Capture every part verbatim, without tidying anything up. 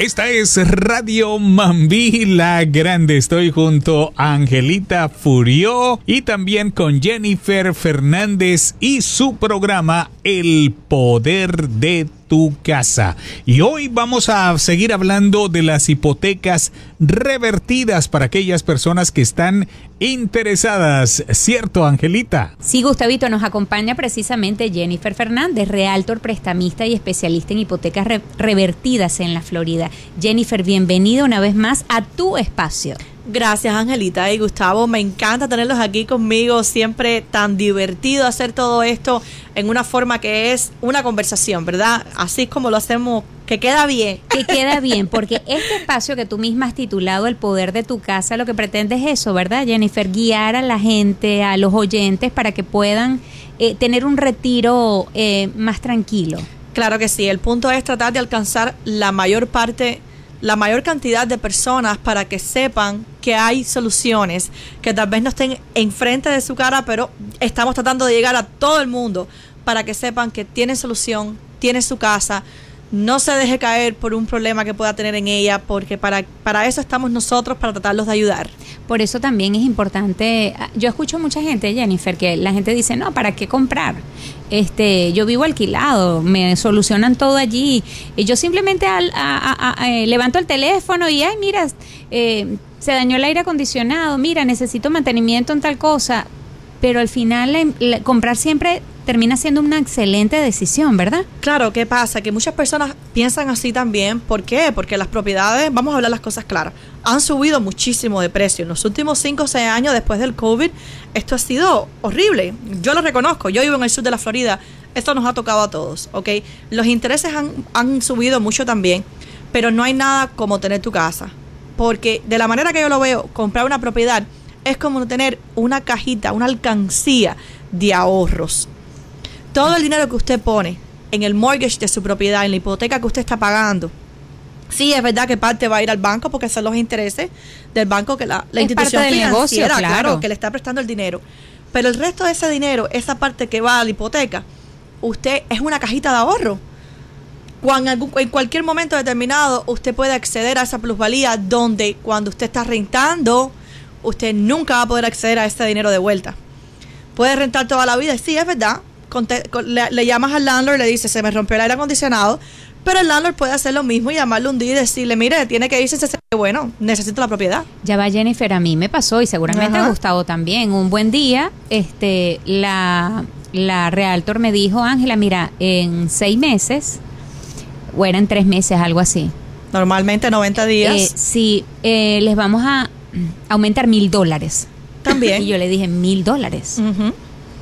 Esta es Radio Mambí La Grande. Estoy junto a Angelita Furió y también con Jennifer Fernández y su programa El Poder de tu Casa. Y hoy vamos a seguir hablando de las hipotecas revertidas para aquellas personas que están interesadas. ¿Cierto, Angelita? Sí, Gustavito, nos acompaña precisamente Jennifer Fernández, realtor, prestamista y especialista en hipotecas re- revertidas en la Florida. Jennifer, bienvenida una vez más a tu espacio. Gracias, Angelita y Gustavo, me encanta tenerlos aquí conmigo, siempre tan divertido hacer todo esto en una forma que es una conversación, ¿verdad? Así es como lo hacemos, que queda bien. Que queda bien, porque este espacio que tú misma has titulado El Poder de tu Casa, lo que pretende es eso, ¿verdad, Jennifer? Guiar a la gente, a los oyentes, para que puedan eh, tener un retiro eh, más tranquilo. Claro que sí, el punto es tratar de alcanzar la mayor parte la mayor cantidad de personas para que sepan que hay soluciones, que tal vez no estén enfrente de su cara, pero estamos tratando de llegar a todo el mundo para que sepan que tienen solución, tienen su casa, no se deje caer por un problema que pueda tener en ella, porque para, para eso estamos nosotros, para tratarlos de ayudar. Por eso también es importante, yo escucho mucha gente, Jennifer, que la gente dice, no, ¿para qué comprar? Este, yo vivo alquilado, me solucionan todo allí, y yo simplemente al, a, a, a, eh, levanto el teléfono y, ay, mira, eh, se dañó el aire acondicionado, mira, necesito mantenimiento en tal cosa, pero al final la, la, comprar siempre termina siendo una excelente decisión, ¿verdad? Claro, ¿qué pasa? Que muchas personas piensan así también. ¿Por qué? Porque las propiedades, vamos a hablar las cosas claras, han subido muchísimo de precio. En los últimos cinco o seis años después del COVID, esto ha sido horrible. Yo lo reconozco, yo vivo en el sur de la Florida, esto nos ha tocado a todos, ¿ok? Los intereses han, han subido mucho también, pero no hay nada como tener tu casa. Porque de la manera que yo lo veo, comprar una propiedad es como tener una cajita, una alcancía de ahorros. Todo el dinero que usted pone en el mortgage de su propiedad, en la hipoteca que usted está pagando, sí, es verdad que parte va a ir al banco porque son los intereses del banco, que la, la es institución parte del financiera, negocio, claro. claro, que le está prestando el dinero. Pero el resto de ese dinero, esa parte que va a la hipoteca, usted es una cajita de ahorro. Cuando, en, algún, en cualquier momento determinado, usted puede acceder a esa plusvalía donde cuando usted está rentando, usted nunca va a poder acceder a ese dinero de vuelta. Puede rentar toda la vida, sí, es verdad. Conte, le, le llamas al landlord y le dices, se me rompió el aire acondicionado, pero el landlord puede hacer lo mismo y llamarle un día y decirle, mire, tiene que irse, bueno, necesito la propiedad. Ya va, Jennifer, a mí me pasó y seguramente Ajá. a Gustavo también. Un buen día, este, la, la realtor me dijo, Ángela, mira, en seis meses, o eran tres meses, algo así. Normalmente noventa días. Eh, sí, eh, les vamos a aumentar mil dólares. También. Y yo le dije, mil dólares. Uh-huh.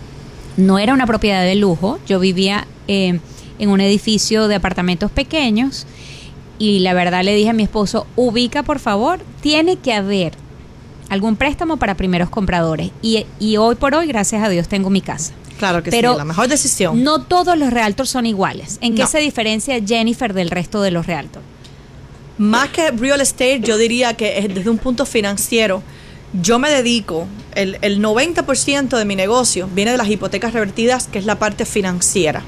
No era una propiedad de lujo, yo vivía eh, en un edificio de apartamentos pequeños y la verdad le dije a mi esposo, ubica por favor, tiene que haber algún préstamo para primeros compradores y, y hoy por hoy, gracias a Dios, tengo mi casa. Claro que Pero sí, la mejor decisión. No todos los realtors son iguales. ¿En qué No. se diferencia Jennifer del resto de los realtors? Más que real estate, yo diría que es desde un punto financiero. Yo me dedico, el, el noventa por ciento de mi negocio viene de las hipotecas revertidas, que es la parte financiera.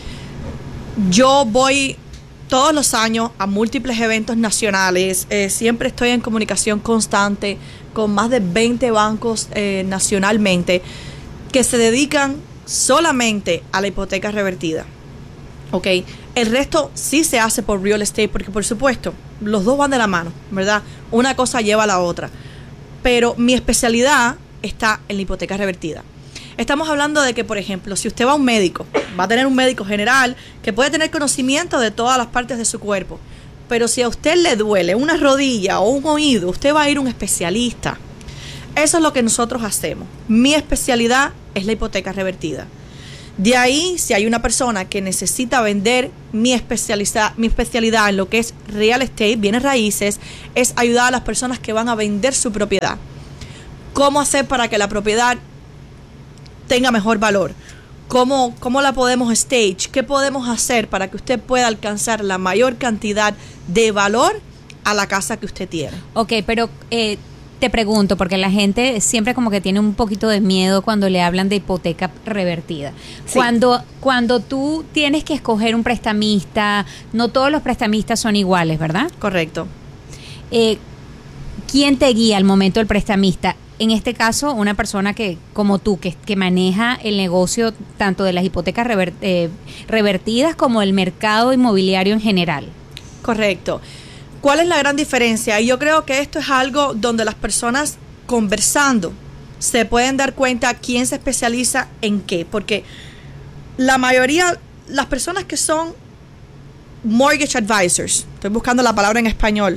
Yo voy todos los años a múltiples eventos nacionales, eh, siempre estoy en comunicación constante con más de veinte bancos eh, nacionalmente que se dedican solamente a la hipoteca revertida. Ok, el resto sí se hace por real estate porque, por supuesto, los dos van de la mano, ¿verdad? Una cosa lleva a la otra. Pero mi especialidad está en la hipoteca revertida. Estamos hablando de que, por ejemplo, si usted va a un médico, va a tener un médico general que puede tener conocimiento de todas las partes de su cuerpo. Pero si a usted le duele una rodilla o un oído, usted va a ir a un especialista. Eso es lo que nosotros hacemos. Mi especialidad es la hipoteca revertida. De ahí, si hay una persona que necesita vender, mi especialidad, mi especialidad en lo que es real estate, bienes raíces, es ayudar a las personas que van a vender su propiedad. ¿Cómo hacer para que la propiedad tenga mejor valor? ¿Cómo, cómo la podemos stage? ¿Qué podemos hacer para que usted pueda alcanzar la mayor cantidad de valor a la casa que usted tiene? Ok, pero eh, te pregunto, porque la gente siempre como que tiene un poquito de miedo cuando le hablan de hipoteca revertida. Sí. Cuando, cuando tú tienes que escoger un prestamista, no todos los prestamistas son iguales, ¿verdad? Correcto. Eh, ¿Quién te guía al momento del prestamista? En este caso, una persona que, como tú, que, que maneja el negocio tanto de las hipotecas rever, eh, revertidas como el mercado inmobiliario en general. Correcto. ¿Cuál es la gran diferencia? Y yo creo que esto es algo donde las personas conversando se pueden dar cuenta quién se especializa en qué. Porque la mayoría, las personas que son mortgage advisors, estoy buscando la palabra en español,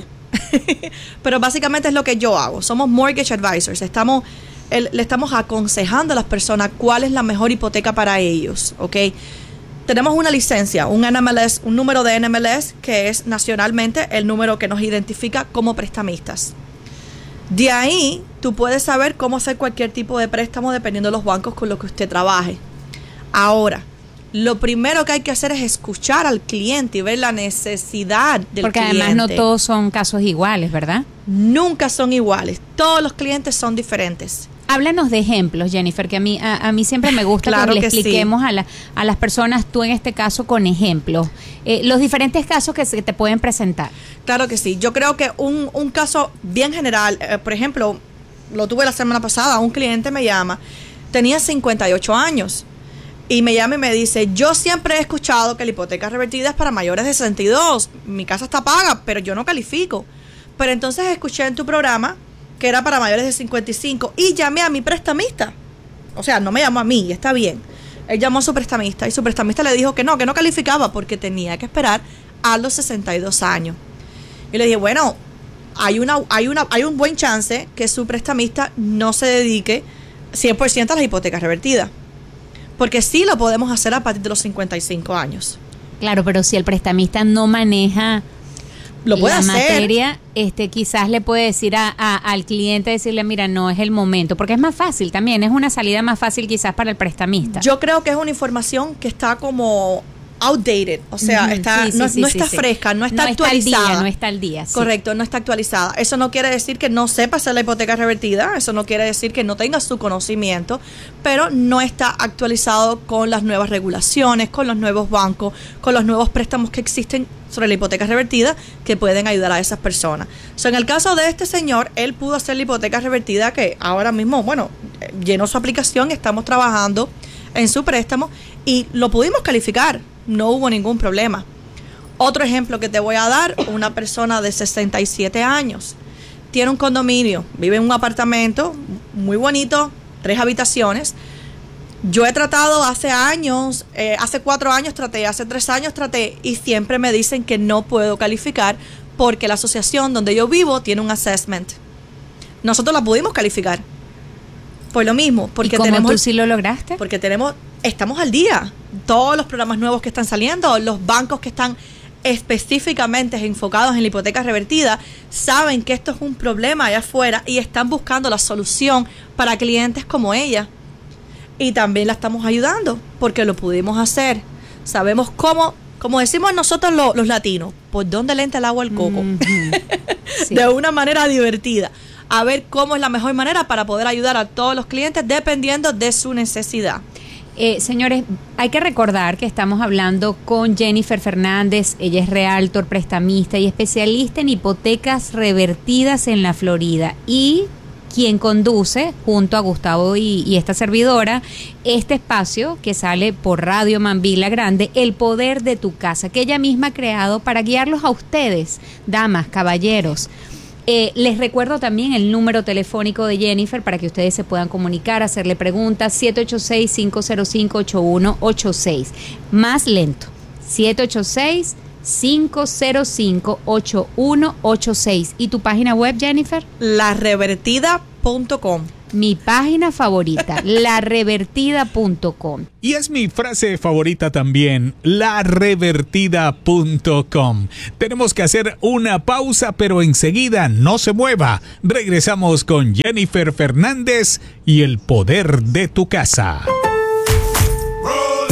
pero básicamente es lo que yo hago. Somos mortgage advisors. Estamos, el, le estamos aconsejando a las personas cuál es la mejor hipoteca para ellos, ¿ok? Tenemos una licencia, un N M L S, un número de N M L S que es nacionalmente el número que nos identifica como prestamistas. De ahí tú puedes saber cómo hacer cualquier tipo de préstamo dependiendo de los bancos con los que usted trabaje. Ahora, lo primero que hay que hacer es escuchar al cliente y ver la necesidad del Porque cliente. además no todos son casos iguales, ¿verdad? Nunca son iguales. Todos los clientes son diferentes. Háblanos de ejemplos, Jennifer, que a mí a, a mí siempre me gusta Claro que le que sí. expliquemos a, la, a las personas, tú en este caso, con ejemplos, eh, los diferentes casos que se te pueden presentar. Claro que sí. Yo creo que un, un caso bien general, eh, por ejemplo, lo tuve la semana pasada, un cliente me llama, tenía cincuenta y ocho años. Y me llama y me dice, yo siempre he escuchado que la hipoteca revertida es para mayores de sesenta y dos. Mi casa está paga, pero yo no califico. Pero entonces escuché en tu programa que era para mayores de cincuenta y cinco y llamé a mi prestamista. O sea, no me llamó a mí, está bien. Él llamó a su prestamista y su prestamista le dijo que no, que no calificaba porque tenía que esperar a los sesenta y dos años. Y le dije, bueno, hay, una, hay, una, hay un buen chance que su prestamista no se dedique cien por ciento a las hipotecas revertidas. Porque sí lo podemos hacer a partir de los cincuenta y cinco años. Claro, pero si el prestamista no maneja Lo puede la hacer. materia, este, quizás le puede decir a, a, al cliente, decirle, mira, no es el momento, porque es más fácil también, es una salida más fácil quizás para el prestamista. Yo creo que es una información que está como outdated, o sea, Ujú, está, sí, sí, no, sí, no sí, está sí. fresca, no está no actualizada. Está al día, no está al día. Sí. Correcto, no está actualizada. Eso no quiere decir que no sepa hacer la hipoteca revertida, eso no quiere decir que no tenga su conocimiento, pero no está actualizado con las nuevas regulaciones, con los nuevos bancos, con los nuevos préstamos que existen sobre la hipoteca revertida que pueden ayudar a esas personas. So, en el caso de este señor, él pudo hacer la hipoteca revertida que ahora mismo, bueno, llenó su aplicación, estamos trabajando en su préstamo y lo pudimos calificar. No hubo ningún problema. Otro ejemplo que te voy a dar, una persona de sesenta y siete años, tiene un condominio, vive en un apartamento muy bonito, tres habitaciones. Yo he tratado hace años, eh, hace cuatro años traté, hace tres años traté y siempre me dicen que no puedo calificar porque la asociación donde yo vivo tiene un assessment. Nosotros la pudimos calificar. Por lo mismo, porque ¿Y cómo tenemos tú sí lo lograste? Porque tenemos, estamos al día. Todos los programas nuevos que están saliendo, los bancos que están específicamente enfocados en la hipoteca revertida, saben que esto es un problema allá afuera y están buscando la solución para clientes como ella. Y también la estamos ayudando porque lo pudimos hacer. Sabemos cómo, como decimos nosotros los, los latinos, por dónde le entra el agua al coco. Mm-hmm. Sí. De una manera divertida. A ver cómo es la mejor manera para poder ayudar a todos los clientes dependiendo de su necesidad. Eh, señores, hay que recordar que estamos hablando con Jennifer Fernández. Ella es realtor, prestamista y especialista en hipotecas revertidas en la Florida y quien conduce junto a Gustavo y, y esta servidora este espacio que sale por Radio Mambila Grande, El Poder de tu Casa, que ella misma ha creado para guiarlos a ustedes, damas, caballeros. Eh, les recuerdo también el número telefónico de Jennifer para que ustedes se puedan comunicar, hacerle preguntas, siete ocho seis, cinco cero cinco, ocho uno ocho seis. Más lento, siete ocho seis, cinco cero cinco, ocho uno ocho seis. ¿Y tu página web, Jennifer? la revertida punto com. Mi página favorita, la revertida punto com. Y es mi frase favorita también, la revertida punto com. Tenemos que hacer una pausa, pero enseguida no se mueva. Regresamos con Jennifer Fernández y El Poder de tu Casa. Roll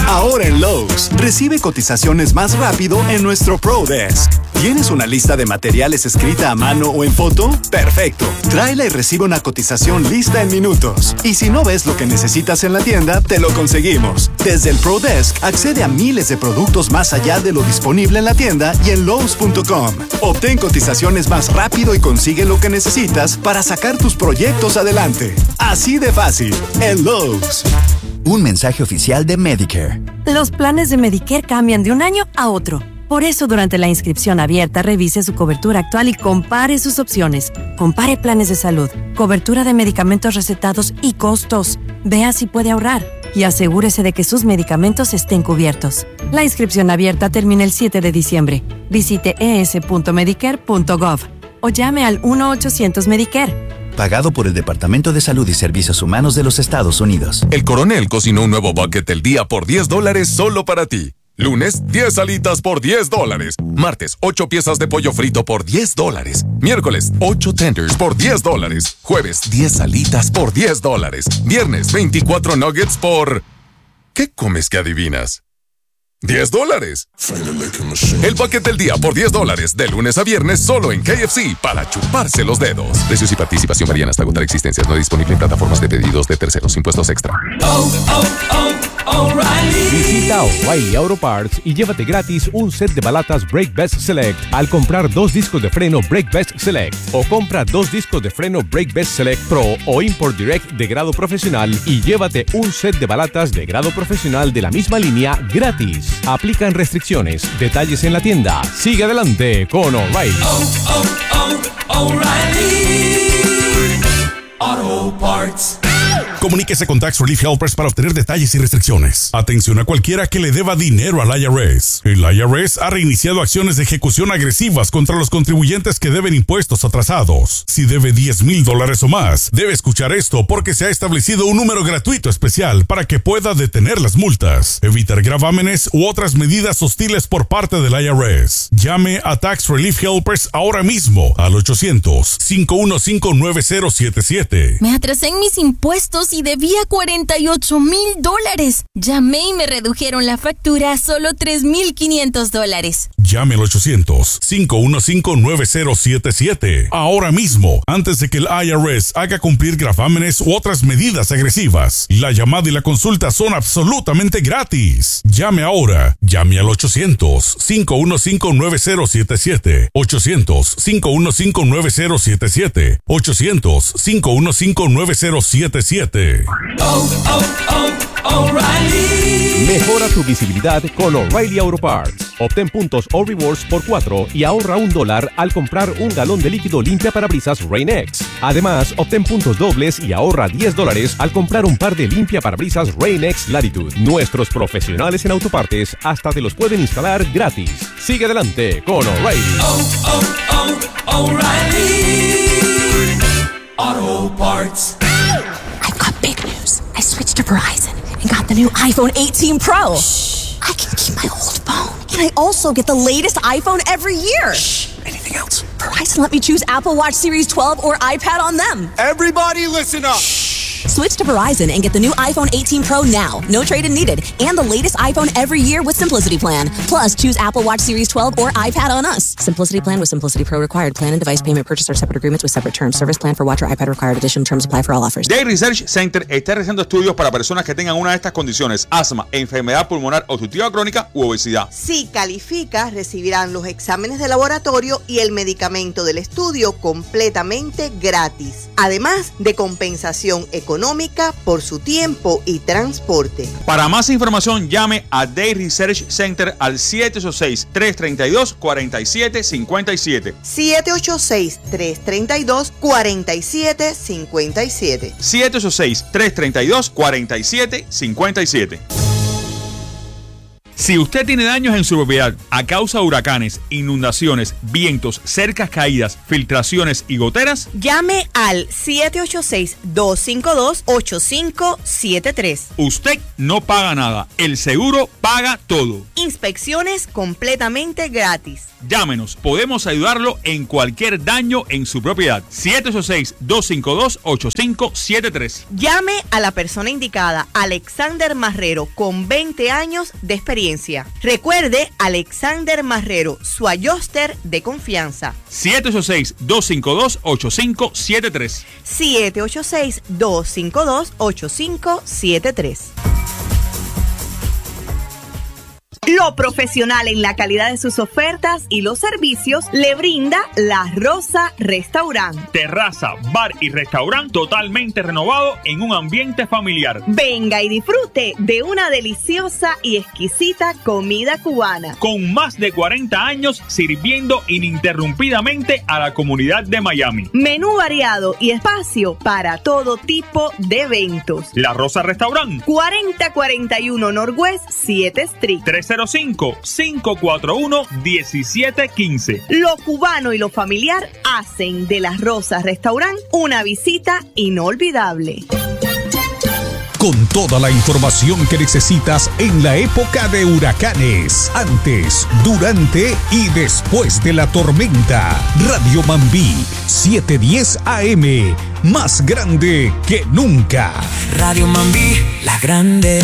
Ahora en Lowe's, recibe cotizaciones más rápido en nuestro Pro Desk. ¿Tienes una lista de materiales escrita a mano o en foto? Perfecto. Tráela y recibe una cotización lista en minutos. Y si no ves lo que necesitas en la tienda, te lo conseguimos. Desde el Pro Desk, accede a miles de productos más allá de lo disponible en la tienda y en Lowe's punto com. Obtén cotizaciones más rápido y consigue lo que necesitas para sacar tus proyectos adelante. Así de fácil, en Lowe's. Un mensaje oficial de Medicare. Los planes de Medicare cambian de un año a otro. Por eso, durante la inscripción abierta, revise su cobertura actual y compare sus opciones. Compare planes de salud, cobertura de medicamentos recetados y costos. Vea si puede ahorrar y asegúrese de que sus medicamentos estén cubiertos. La inscripción abierta termina el siete de diciembre. Visite e s punto medicare punto gov o llame al uno ochocientos Medicare. Pagado por el Departamento de Salud y Servicios Humanos de los Estados Unidos. El Coronel cocinó un nuevo bucket del día por diez dólares solo para ti. Lunes, diez alitas por diez dólares. Martes, ocho piezas de pollo frito por diez dólares. Miércoles, ocho tenders por diez dólares. Jueves, diez alitas por diez dólares. Viernes, veinticuatro nuggets por... ¿Qué comes que adivinas? diez dólares. El paquete del día por diez dólares, de lunes a viernes, solo en K F C, para chuparse los dedos. Precios y participación varían hasta agotar existencias. No disponible en plataformas de pedidos de terceros. Impuestos extra. Oh, oh, oh, O'Reilly. Visita O'Reilly Auto Parts y llévate gratis un set de balatas Brake Best Select al comprar dos discos de freno Brake Best Select. O compra dos discos de freno Brake Best Select Pro o Import Direct de grado profesional y llévate un set de balatas de grado profesional de la misma línea gratis. Aplican restricciones. Detalles en la tienda. Sigue adelante con O'Reilly. Oh, oh, oh, O'Reilly Auto Parts. Comuníquese con Tax Relief Helpers para obtener detalles y restricciones. Atención a cualquiera que le deba dinero al I R S. El I R S ha reiniciado acciones de ejecución agresivas contra los contribuyentes que deben impuestos atrasados. Si debe diez mil dólares o más, debe escuchar esto porque se ha establecido un número gratuito especial para que pueda detener las multas, evitar gravámenes u otras medidas hostiles por parte del I R S. Llame a Tax Relief Helpers ahora mismo al ochocientos, cinco uno cinco, nueve cero siete siete. Me atrasé en mis impuestos y debía cuarenta y ocho mil dólares. Llamé y me redujeron la factura a solo tres mil quinientos dólares. Llame al ochocientos, cinco uno cinco, nueve cero siete siete. Ahora mismo, antes de que el I R S haga cumplir gravámenes u otras medidas agresivas. La llamada y la consulta son absolutamente gratis. Llame ahora. Llame al ochocientos, cinco uno cinco, nueve cero siete siete. ochocientos, cinco uno cinco, nueve cero siete siete. ochocientos, cinco uno cinco, nueve cero siete siete. Oh, oh, oh, O'Reilly. Mejora tu visibilidad con O'Reilly Auto Parts. Obtén puntos o rewards por cuatro y ahorra un dólar al comprar un galón de líquido limpia parabrisas Rain-X. Además, obtén puntos dobles y ahorra diez dólares al comprar un par de limpia parabrisas Rain-X Latitude. Nuestros profesionales en autopartes hasta te los pueden instalar gratis. Sigue adelante con O'Reilly. Oh, oh, oh, O'Reilly Auto Parts. I've got big news. I switched to Verizon and got the new iPhone eighteen Pro. Shh. I can keep my old phone. And I also get the latest iPhone every year. Shh. Anything else? Verizon let me choose Apple Watch Series twelve or iPad on them. Everybody listen up. Shh. Switch to Verizon and get the new iPhone eighteen Pro now. No trade-in needed. And the latest iPhone every year with Simplicity Plan. Plus, choose Apple Watch Series twelve or iPad on us. Simplicity Plan with Simplicity Pro required. Plan and device payment purchase are separate agreements with separate terms. Service plan for watch or iPad required. Additional terms apply for all offers. Day Research Center está realizando estudios para personas que tengan una de estas condiciones: asma, enfermedad pulmonar obstructiva crónica u obesidad. Si califica, recibirán los exámenes de laboratorio y el medicamento del estudio completamente gratis. Además de compensación económica por su tiempo y transporte. Para más información, llame a Day Research Center al siete ocho seis, tres tres dos, cuatro siete cinco siete. siete ocho seis, tres tres dos, cuatro siete cinco siete. siete ocho seis, tres tres dos, cuatro siete cinco siete. Si usted tiene daños en su propiedad a causa de huracanes, inundaciones, vientos, cercas caídas, filtraciones y goteras, llame al siete ocho seis, dos cinco dos, ocho cinco siete tres. Usted no paga nada, el seguro paga todo. Inspecciones completamente gratis. Llámenos, podemos ayudarlo en cualquier daño en su propiedad. siete ocho seis, dos cinco dos, ocho cinco siete tres. Llame a la persona indicada, Alexander Marrero, con veinte años de experiencia. Recuerde, Alexander Marrero, su adjuster de confianza. siete ocho seis, dos cinco dos, ocho cinco siete tres. siete ocho seis, dos cinco dos, ocho cinco siete tres. Lo profesional en la calidad de sus ofertas y los servicios le brinda La Rosa Restaurant. Terraza, bar y restaurante totalmente renovado en un ambiente familiar. Venga y disfrute de una deliciosa y exquisita comida cubana. Con más de cuarenta años sirviendo ininterrumpidamente a la comunidad de Miami. Menú variado y espacio para todo tipo de eventos. La Rosa Restaurant. cuarenta cuarenta y uno Northwest siete Street. tres cero cinco, cinco cuatro uno, uno siete uno cinco. Lo cubano y lo familiar hacen de La Rosa Restaurant una visita inolvidable. Con toda la información que necesitas en la época de huracanes, antes, durante y después de la tormenta. Radio Mambí setecientos diez A M, más grande que nunca. Radio Mambí, la grande.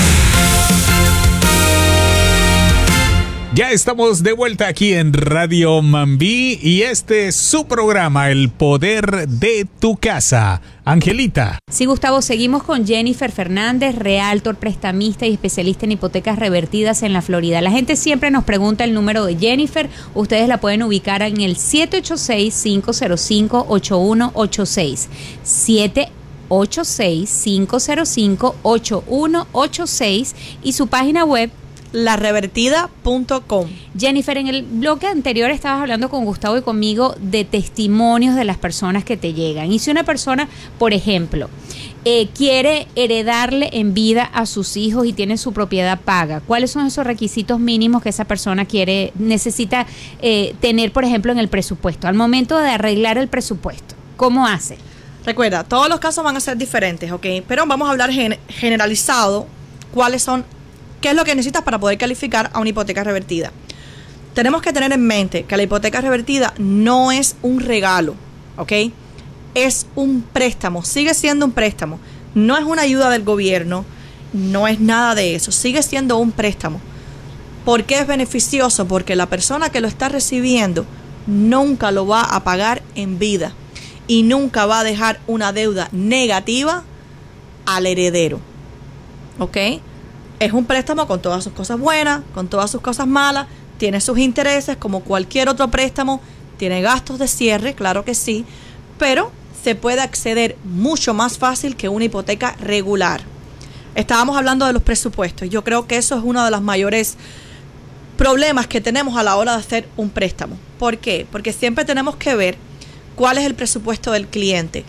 Ya estamos de vuelta aquí en Radio Mambí y este es su programa, El Poder de tu Casa. Angelita. Sí, Gustavo, seguimos con Jennifer Fernández, realtor, prestamista y especialista en hipotecas revertidas en la Florida. La gente siempre nos pregunta el número de Jennifer. Ustedes la pueden ubicar en el siete ocho seis, cinco cero cinco, ocho uno ocho seis. siete ocho seis, cinco cero cinco, ocho uno ocho seis y su página web la revertida punto com. Jennifer, en el bloque anterior estabas hablando con Gustavo y conmigo de testimonios de las personas que te llegan. Y si una persona, por ejemplo, eh, quiere heredarle en vida a sus hijos y tiene su propiedad paga, ¿cuáles son esos requisitos mínimos que esa persona quiere, necesita eh, tener, por ejemplo, en el presupuesto? Al momento de arreglar el presupuesto, ¿cómo hace? Recuerda, todos los casos van a ser diferentes, ¿ok? Pero vamos a hablar gen- generalizado cuáles son. ¿Qué es lo que necesitas para poder calificar a una hipoteca revertida? Tenemos que tener en mente que la hipoteca revertida no es un regalo, ¿ok? Es un préstamo, sigue siendo un préstamo. No es una ayuda del gobierno, no es nada de eso, sigue siendo un préstamo. ¿Por qué es beneficioso? Porque la persona que lo está recibiendo nunca lo va a pagar en vida y nunca va a dejar una deuda negativa al heredero, ¿ok? Es un préstamo con todas sus cosas buenas, con todas sus cosas malas, tiene sus intereses como cualquier otro préstamo, tiene gastos de cierre, claro que sí, pero se puede acceder mucho más fácil que una hipoteca regular. Estábamos hablando de los presupuestos, yo creo que eso es uno de los mayores problemas que tenemos a la hora de hacer un préstamo. ¿Por qué? Porque siempre tenemos que ver cuál es el presupuesto del cliente,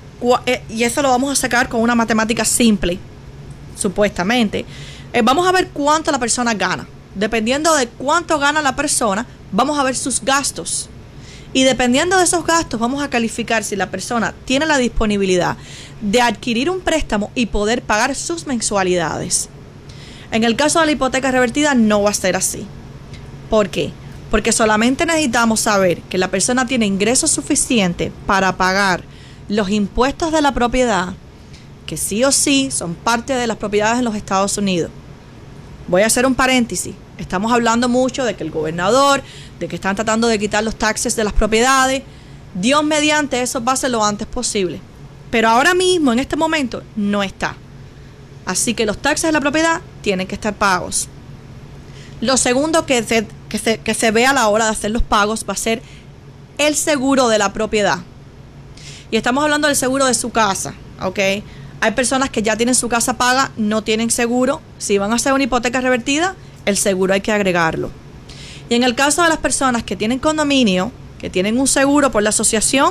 y eso lo vamos a sacar con una matemática simple, supuestamente. Eh, vamos a ver cuánto la persona gana. Dependiendo de cuánto gana la persona, vamos a ver sus gastos. Y dependiendo de esos gastos, vamos a calificar si la persona tiene la disponibilidad de adquirir un préstamo y poder pagar sus mensualidades. En el caso de la hipoteca revertida, no va a ser así. ¿Por qué? Porque solamente necesitamos saber que la persona tiene ingresos suficientes para pagar los impuestos de la propiedad, que sí o sí son parte de las propiedades en los Estados Unidos. Voy a hacer un paréntesis. Estamos hablando mucho de que el gobernador, de que están tratando de quitar los taxes de las propiedades. Dios mediante, eso va a ser lo antes posible. Pero ahora mismo, en este momento, no está. Así que los taxes de la propiedad tienen que estar pagos. Lo segundo que se, que se, que se ve a la hora de hacer los pagos va a ser el seguro de la propiedad. Y estamos hablando del seguro de su casa, ¿ok? Hay personas que ya tienen su casa paga, no tienen seguro. Si van a hacer una hipoteca revertida, el seguro hay que agregarlo. Y en el caso de las personas que tienen condominio, que tienen un seguro por la asociación,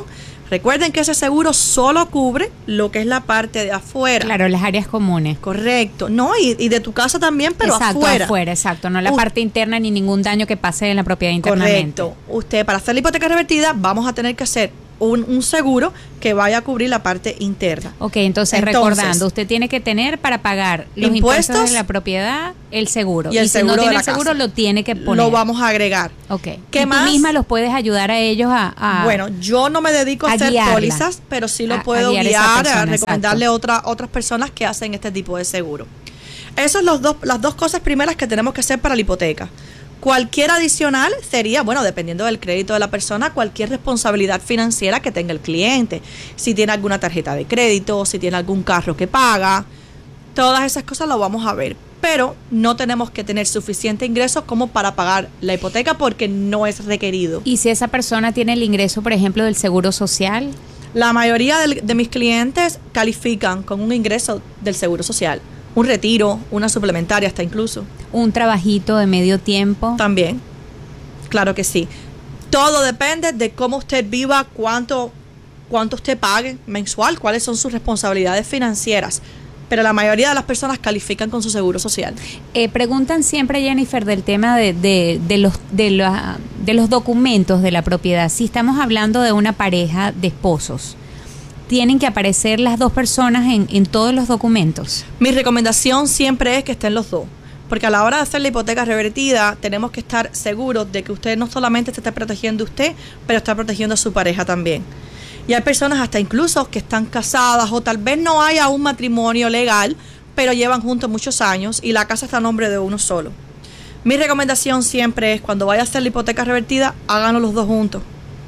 Recuerden que ese seguro solo cubre lo que es la parte de afuera. Claro, las áreas comunes. Correcto. No, y, y de tu casa también, pero exacto, afuera. afuera, exacto. No la U- parte interna ni ningún daño que pase en la propiedad internamente. Correcto. Usted, para hacer la hipoteca revertida, vamos a tener que hacer un, un seguro que vaya a cubrir la parte interna. Ok, entonces, Entonces, recordando, usted tiene que tener para pagar los impuestos, impuestos de la propiedad, el seguro. y el y seguro si no de tiene la el seguro, casa. lo tiene que poner. Lo vamos a agregar. Ok. ¿Qué y más? tú misma los puedes ayudar a ellos a... a Bueno, yo no me dedico a, a hacer guiarla. pólizas, pero sí lo A- a puedo guiar a esa guiar, persona, a recomendarle a exacto. otra, otras personas que hacen este tipo de seguro. Esas son los dos, las dos cosas primeras que tenemos que hacer para la hipoteca. Cualquier adicional sería, bueno, dependiendo del crédito de la persona, cualquier responsabilidad financiera que tenga el cliente. Si tiene alguna tarjeta de crédito, si tiene algún carro que paga, todas esas cosas lo vamos a ver. Pero no tenemos que tener suficiente ingreso como para pagar la hipoteca porque no es requerido. Y si esa persona tiene el ingreso, por ejemplo, del seguro social... La mayoría del- de mis clientes califican con un ingreso del seguro social. Un retiro, una suplementaria hasta incluso. Un trabajito de medio tiempo. También, claro que sí. Todo depende de cómo usted viva, cuánto, cuánto usted pague mensual, cuáles son sus responsabilidades financieras. Pero la mayoría de las personas califican con su seguro social. Eh, preguntan siempre, Jennifer, del tema de, de, de, los, de, la- de los documentos de la propiedad. Si estamos hablando de una pareja de esposos, ¿tienen que aparecer las dos personas en, en todos los documentos? Mi recomendación siempre es que estén los dos. Porque a la hora de hacer la hipoteca revertida, tenemos que estar seguros de que usted no solamente se está protegiendo a usted, pero está protegiendo a su pareja también. Y hay personas hasta incluso que están casadas o tal vez no haya un matrimonio legal, pero llevan juntos muchos años y la casa está a nombre de uno solo. Mi recomendación siempre es cuando vaya a hacer la hipoteca revertida, háganlo los dos juntos.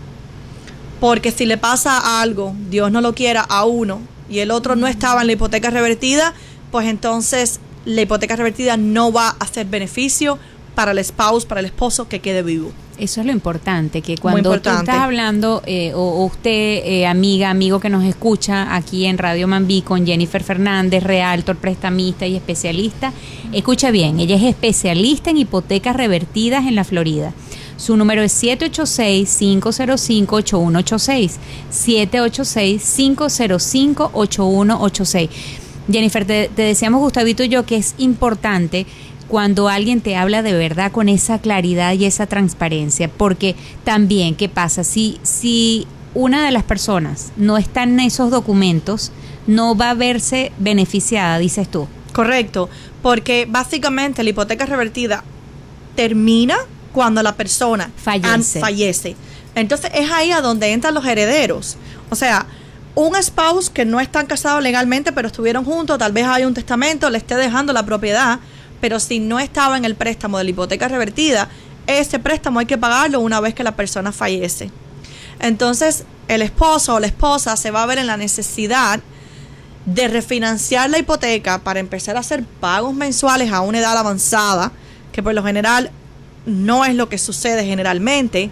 Porque si le pasa algo, Dios no lo quiera, a uno y el otro no estaba en la hipoteca revertida, pues entonces la hipoteca revertida no va a hacer beneficio para el spouse, para el esposo que quede vivo. Eso es lo importante, que cuando tú importante. estás hablando, eh, o, o usted, eh, amiga, amigo que nos escucha aquí en Radio Mambí con Jennifer Fernández, realtor, prestamista y especialista, escucha bien, ella es especialista en hipotecas revertidas en la Florida. Su número es siete ocho seis, cinco cero cinco, ocho uno ocho seis, siete ocho seis, cinco cero cinco, ocho uno ocho seis. Jennifer, te, te decíamos Gustavito y yo que es importante cuando alguien te habla de verdad con esa claridad y esa transparencia, porque también, ¿qué pasa? Si, si una de las personas no está en esos documentos, no va a verse beneficiada, dices tú. Correcto, porque básicamente la hipoteca revertida termina cuando la persona Fallece. an- fallece. Entonces es ahí a donde entran los herederos. O sea, un spouse que no están casados legalmente, pero estuvieron juntos, tal vez hay un testamento, le esté dejando la propiedad, pero si no estaba en el préstamo de la hipoteca revertida, ese préstamo hay que pagarlo una vez que la persona fallece. Entonces, el esposo o la esposa se va a ver en la necesidad de refinanciar la hipoteca para empezar a hacer pagos mensuales a una edad avanzada, que por lo general no es lo que sucede generalmente,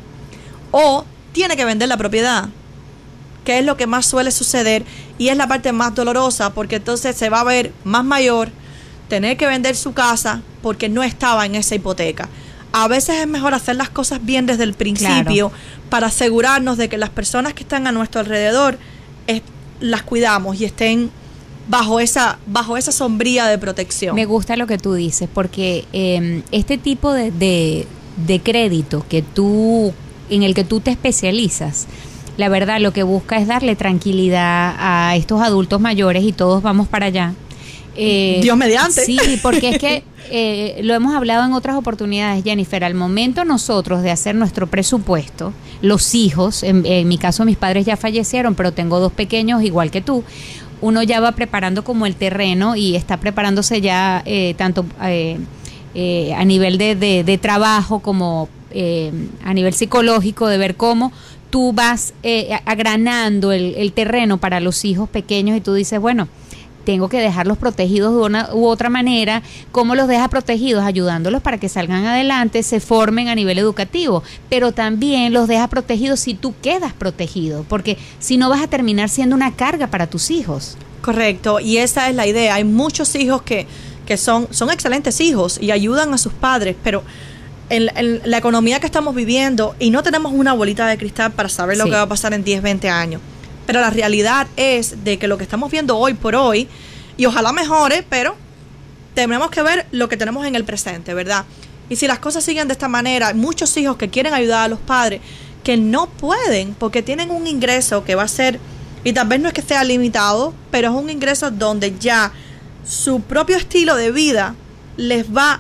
o tiene que vender la propiedad, que es lo que más suele suceder y es la parte más dolorosa, porque entonces se va a ver más mayor, tener que vender su casa porque no estaba en esa hipoteca. A veces es mejor hacer las cosas bien desde el principio, claro, para asegurarnos de que las personas que están a nuestro alrededor es, las cuidamos y estén bajo esa bajo esa sombría de protección. Me gusta lo que tú dices, porque eh, este tipo de, de, de crédito que tú en el que tú te especializas, la verdad lo que busca es darle tranquilidad a estos adultos mayores y todos vamos para allá. Eh, Dios mediante. Sí, porque es que eh, lo hemos hablado en otras oportunidades, Jennifer, al momento nosotros de hacer nuestro presupuesto, los hijos, en, en mi caso mis padres ya fallecieron, pero tengo dos pequeños igual que tú, uno ya va preparando como el terreno y está preparándose ya eh, tanto eh, eh, a nivel de, de, de trabajo como eh, a nivel psicológico, de ver cómo tú vas eh, agranando el, el terreno para los hijos pequeños y tú dices, bueno, tengo que dejarlos protegidos de una u otra manera. ¿Cómo los dejas protegidos? Ayudándolos para que salgan adelante, se formen a nivel educativo, pero también los dejas protegidos si tú quedas protegido, porque si no vas a terminar siendo una carga para tus hijos. Correcto, y esa es la idea. Hay muchos hijos que, que son, son excelentes hijos y ayudan a sus padres, pero en, en la economía que estamos viviendo, y no tenemos una bolita de cristal para saber lo Sí. que va a pasar en diez, veinte años, Pero la realidad es de que lo que estamos viendo hoy por hoy, y ojalá mejore, pero tenemos que ver lo que tenemos en el presente, ¿verdad? Y si las cosas siguen de esta manera, hay muchos hijos que quieren ayudar a los padres que no pueden porque tienen un ingreso que va a ser, y tal vez no es que sea limitado, pero es un ingreso donde ya su propio estilo de vida les va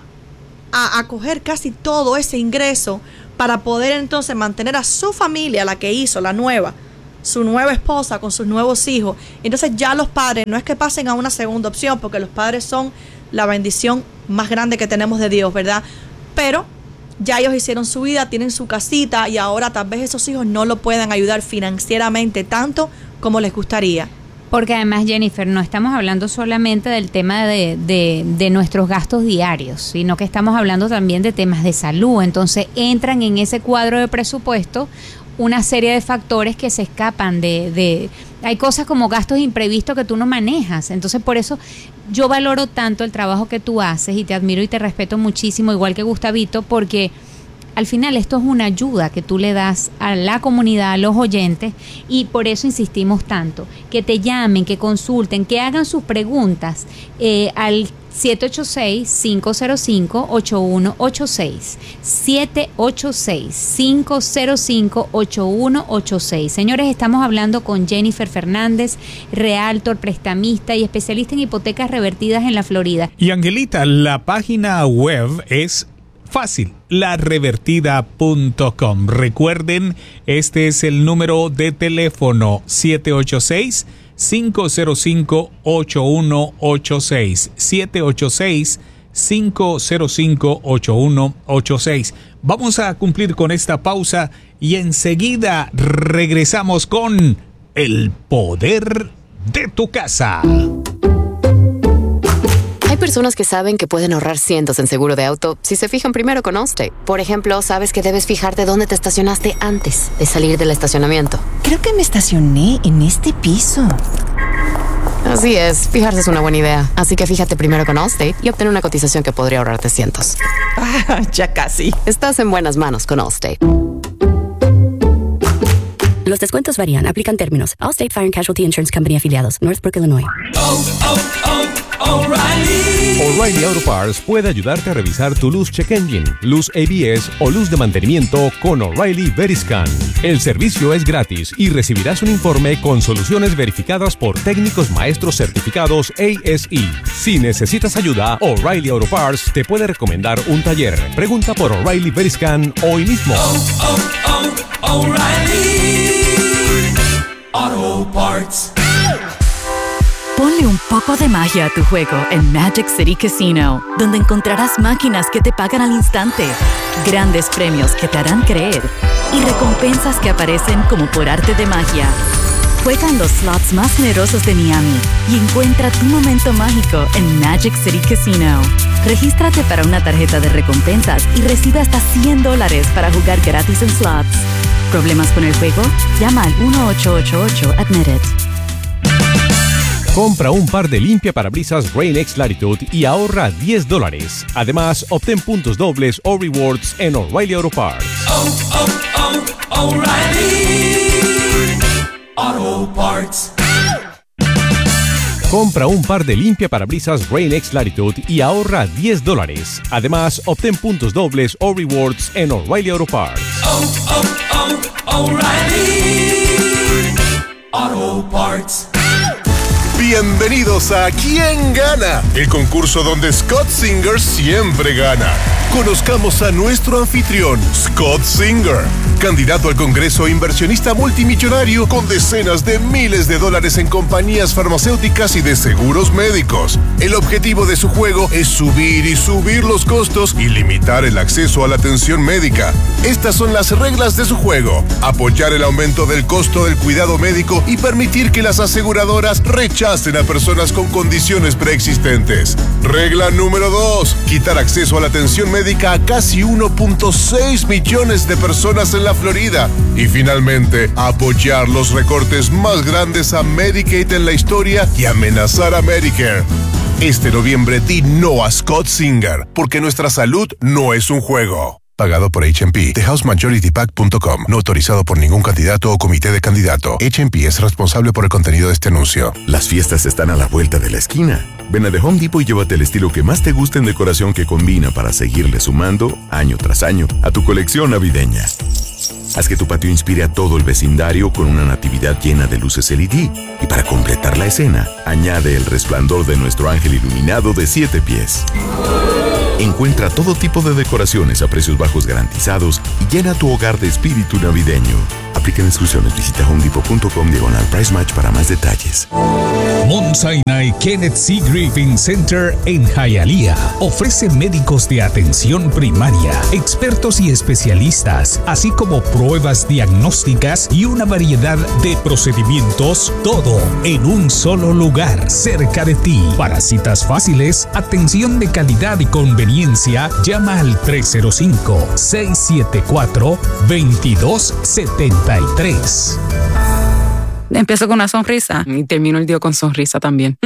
a acoger casi todo ese ingreso para poder entonces mantener a su familia, la que hizo, la nueva, su nueva esposa con sus nuevos hijos. Entonces ya los padres no es que pasen a una segunda opción, porque los padres son la bendición más grande que tenemos de Dios, ¿verdad? Pero ya ellos hicieron su vida, tienen su casita y ahora tal vez esos hijos no lo puedan ayudar financieramente tanto como les gustaría. Porque además, Jennifer, no estamos hablando solamente del tema de, de, de nuestros gastos diarios, sino que estamos hablando también de temas de salud. Entonces entran en ese cuadro de presupuesto una serie de factores que se escapan de, de... Hay cosas como gastos imprevistos que tú no manejas. Entonces, por eso yo valoro tanto el trabajo que tú haces y te admiro y te respeto muchísimo, igual que Gustavito, porque al final esto es una ayuda que tú le das a la comunidad, a los oyentes, y por eso insistimos tanto, que te llamen, que consulten, que hagan sus preguntas eh, al siete ocho seis, cinco cero cinco, ocho uno ocho seis, siete ocho seis, cinco cero cinco, ocho uno ocho seis. Señores, estamos hablando con Jennifer Fernández, realtor, prestamista y especialista en hipotecas revertidas en la Florida. Y Angelita, la página web es fácil, la revertida punto com. Recuerden, este es el número de teléfono siete ocho seis, cinco cero cinco, ocho uno ocho seis, siete ocho seis, cinco cero cinco, ocho uno ocho seis. Vamos a cumplir con esta pausa y enseguida regresamos con el poder de tu casa. Hay personas que saben que pueden ahorrar cientos en seguro de auto si se fijan primero con Allstate. Por ejemplo, sabes que debes fijarte dónde te estacionaste antes de salir del estacionamiento. Creo que me estacioné en este piso. Así es, fijarse es una buena idea. Así que fíjate primero con Allstate y obtén una cotización que podría ahorrarte cientos. Ah, ya casi. Estás en buenas manos con Allstate. Los descuentos varían. Aplican términos. Allstate Fire and Casualty Insurance Company afiliados. Northbrook, Illinois. Oh, oh, oh, O'Reilly. O'Reilly Auto Parts puede ayudarte a revisar tu luz check engine, luz A B S o luz de mantenimiento con O'Reilly Veriscan. El servicio es gratis y recibirás un informe con soluciones verificadas por técnicos maestros certificados A S E. Si necesitas ayuda, O'Reilly Auto Parts te puede recomendar un taller. Pregunta por O'Reilly Veriscan hoy mismo. Oh, oh, oh, O'Reilly Auto Parts. Ponle un poco de magia a tu juego en Magic City Casino, donde encontrarás máquinas que te pagan al instante, grandes premios que te harán creer y recompensas que aparecen como por arte de magia. Juega en los slots más generosos de Miami y encuentra tu momento mágico en Magic City Casino. Regístrate para una tarjeta de recompensas y recibe hasta cien dólares para jugar gratis en slots. ¿Problemas con el juego? Llama al uno ocho ocho ocho admit it. Compra un par de limpiaparabrisas Rain-X Latitude y ahorra diez dólares. Además, obtén puntos dobles o rewards en O'Reilly Auto Parts. Oh, oh, oh, O'Reilly Auto Parts. Compra un par de limpiaparabrisas Rain-X Latitude y ahorra diez dólares. Además, obtén puntos dobles o rewards en O'Reilly Auto Parts. Oh, oh, oh, O'Reilly Auto Parts. Bienvenidos a ¿Quién gana? El concurso donde Scott Singer siempre gana. Conozcamos a nuestro anfitrión, Scott Singer, candidato al Congreso, inversionista multimillonario con decenas de miles de dólares en compañías farmacéuticas y de seguros médicos. El objetivo de su juego es subir y subir los costos y limitar el acceso a la atención médica. Estas son las reglas de su juego: apoyar el aumento del costo del cuidado médico y permitir que las aseguradoras rechacen a personas con condiciones preexistentes. Regla número dos: quitar acceso a la atención médica a casi uno punto seis millones de personas en la Florida. Y finalmente, apoyar los recortes más grandes a Medicaid en la historia y amenazar a Medicare. Este noviembre di no a Scott Singer, porque nuestra salud no es un juego. Pagado por H and P. The House Majority Pack punto com. No autorizado por ningún candidato o comité de candidato. H and P es responsable por el contenido de este anuncio. Las fiestas están a la vuelta de la esquina. Ven a The Home Depot y llévate el estilo que más te guste en decoración que combina para seguirle sumando, año tras año, a tu colección navideña. Haz que tu patio inspire a todo el vecindario con una natividad llena de luces L E D. Y para completar la escena, añade el resplandor de nuestro ángel iluminado de siete pies. Encuentra todo tipo de decoraciones a precios bajos garantizados y llena tu hogar de espíritu navideño. Aplican exclusiones. Visita home depot punto com diagonal price match para más detalles. Mount Sinai Kenneth C. Griffin Center en Hialeah ofrece médicos de atención primaria, expertos y especialistas, así como pruebas diagnósticas y una variedad de procedimientos, todo en un solo lugar, cerca de ti. Para citas fáciles, atención de calidad y conveniencia, llama al tres cero cinco, seis siete cuatro, dos dos siete tres. Empiezo con una sonrisa y termino el día con sonrisa también.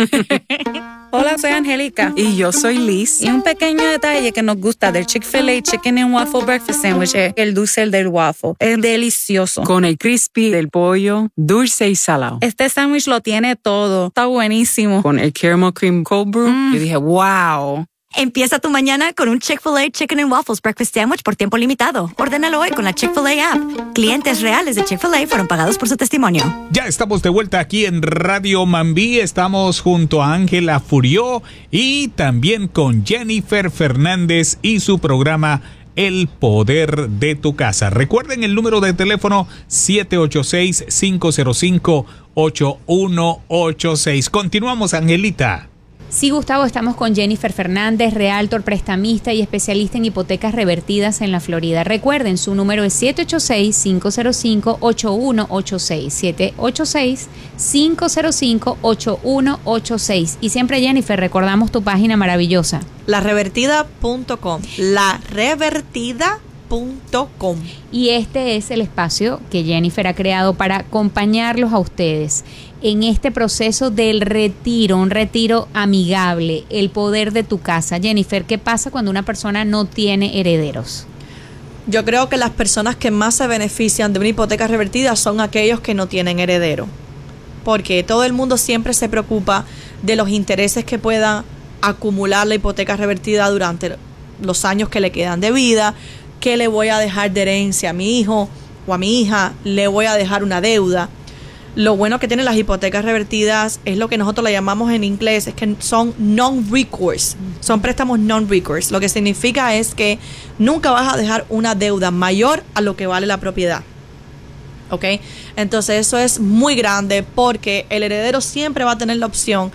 Hola, soy Angélica. Y yo soy Liz. Y un pequeño detalle que nos gusta del Chick-fil-A Chicken and Waffle Breakfast Sandwich es el dulce del waffle. Es delicioso. Con el crispy del pollo, dulce y salado. Este sándwich lo tiene todo. Está buenísimo. Con el caramel cream cold brew, mm. yo dije, wow. Empieza tu mañana con un Chick-fil-A Chicken and Waffles Breakfast Sandwich por tiempo limitado. Ordénalo hoy con la Chick-fil-A app. Clientes reales de Chick-fil-A fueron pagados por su testimonio. Ya estamos de vuelta aquí en Radio Mambí. Estamos junto a Ángela Furió y también con Jennifer Fernández y su programa El Poder de tu Casa. Recuerden el número de teléfono siete ocho seis, cinco cero cinco, ocho uno ocho seis. Continuamos, Angelita. Sí, Gustavo, estamos con Jennifer Fernández, realtor, prestamista y especialista en hipotecas revertidas en la Florida. Recuerden, su número es siete ocho seis, cinco cero cinco, ocho uno ocho seis, siete ocho seis, cinco cero cinco, ocho uno ocho seis. Y siempre, Jennifer, recordamos tu página maravillosa. la revertida punto com. la revertida punto com. Y este es el espacio que Jennifer ha creado para acompañarlos a ustedes en este proceso del retiro, un retiro amigable, el poder de tu casa. Jennifer, ¿qué pasa cuando una persona no tiene herederos? Yo creo que las personas que más se benefician de una hipoteca revertida son aquellos que no tienen heredero, porque todo el mundo siempre se preocupa de los intereses que pueda acumular la hipoteca revertida durante los años que le quedan de vida. ¿Qué le voy a dejar de herencia a mi hijo o a mi hija? ¿Le voy a dejar una deuda? Lo bueno que tienen las hipotecas revertidas es lo que nosotros le llamamos en inglés, es que son non-recourse, son préstamos non-recourse. Lo que significa es que nunca vas a dejar una deuda mayor a lo que vale la propiedad. ¿Ok? Entonces eso es muy grande porque el heredero siempre va a tener la opción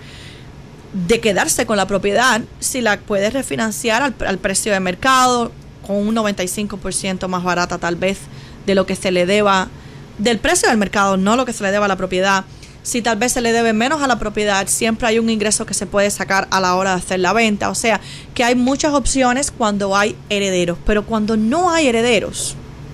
de quedarse con la propiedad si la puede refinanciar al, al precio de mercado, con un noventa y cinco por ciento más barata tal vez de lo que se le deba, del precio del mercado, no lo que se le deba a la propiedad. Si tal vez se le debe menos a la propiedad, siempre hay un ingreso que se puede sacar a la hora de hacer la venta. O sea, que hay muchas opciones cuando hay herederos, pero cuando no hay herederos,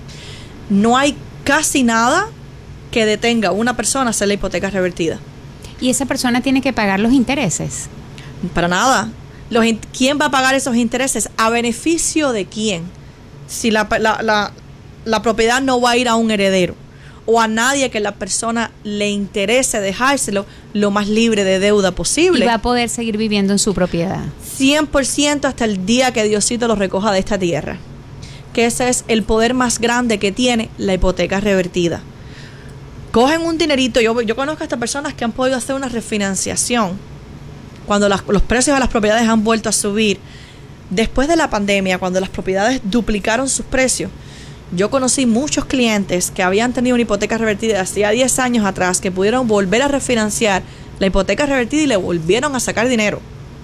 no hay casi nada que detenga a una persona a hacer la hipoteca revertida. ¿Y esa persona tiene que pagar los intereses? Para nada. Los, ¿Quién va a pagar esos intereses? ¿A beneficio de quién? Si la, la, la, la propiedad no va a ir a un heredero o a nadie que la persona le interese dejárselo lo más libre de deuda posible. Y va a poder seguir viviendo en su propiedad. cien por ciento hasta el día que Diosito lo recoja de esta tierra. Que ese es el poder más grande que tiene la hipoteca revertida. Cogen un dinerito. Yo, yo conozco a estas personas que han podido hacer una refinanciación cuando las, los precios de las propiedades han vuelto a subir. Después de la pandemia, cuando las propiedades duplicaron sus precios, yo conocí muchos clientes que habían tenido una hipoteca revertida hacía diez años atrás, que pudieron volver a refinanciar la hipoteca revertida y le volvieron a sacar dinero.